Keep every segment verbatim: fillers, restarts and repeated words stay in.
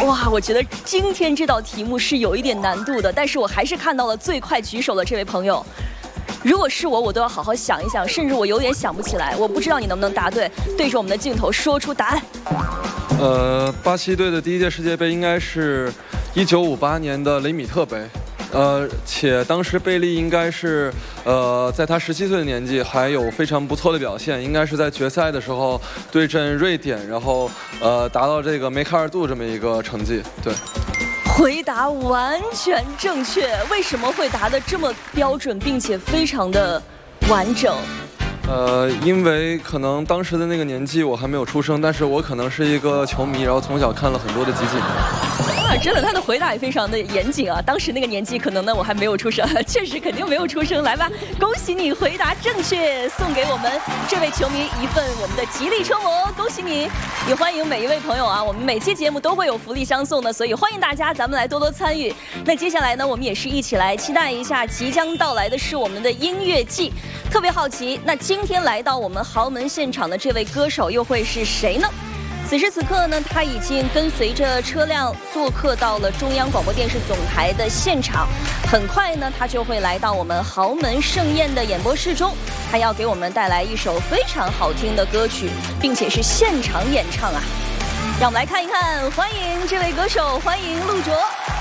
哇，我觉得今天这道题目是有一点难度的，但是我还是看到了最快举手的这位朋友。如果是我，我都要好好想一想，甚至我有点想不起来。我不知道你能不能答对，对着我们的镜头说出答案。 呃，巴西队的第一届世界杯应该是一九五八年的雷米特杯。呃，且当时贝利应该是，呃，在他十七岁的年纪还有非常不错的表现，应该是在决赛的时候对阵瑞典，然后呃达到这个梅开二度这么一个成绩。对， 回答完全正确，为什么会答得这么标准，并且非常的完整？ 呃，因为可能当时的那个年纪我还没有出生，但是我可能是一个球迷，然后从小看了很多的集锦。 啊，真的，他的回答也非常的严谨啊。当时那个年纪，可能呢我还没有出生，确实肯定没有出生。来吧，恭喜你回答正确，送给我们这位球迷一份我们的吉利车模，恭喜你！也欢迎每一位朋友啊，我们每期节目都会有福利相送的，所以欢迎大家，咱们来多多参与。那接下来呢，我们也是一起来期待一下即将到来的是我们的音乐季，特别好奇，那今天来到我们豪门现场的这位歌手又会是谁呢？此时此刻呢，他已经跟随着车辆做客到了中央广播电视总台的现场。很快呢，他就会来到我们豪门盛宴的演播室中，他要给我们带来一首非常好听的歌曲，并且是现场演唱啊！让我们来看一看，欢迎这位歌手，欢迎陆卓，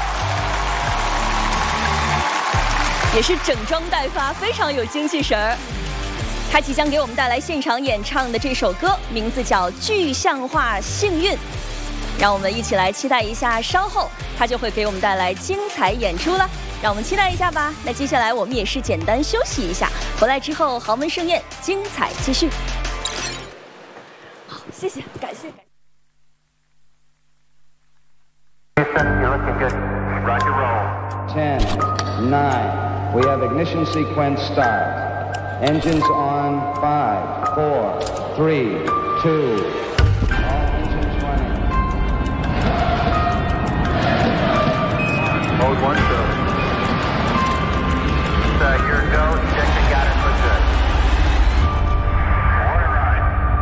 也是整装待发，非常有精气神儿。他即将给我们带来现场演唱的这首歌，名字叫《具象化幸运》，让我们一起来期待一下，稍后他就会给我们带来精彩演出了，让我们期待一下吧。那接下来我们也是简单休息一下，回来之后豪门盛宴精彩继续。好，谢谢，感谢感谢。Ten, nine, we have ignition sequence start. Engines on, five, four, three, two,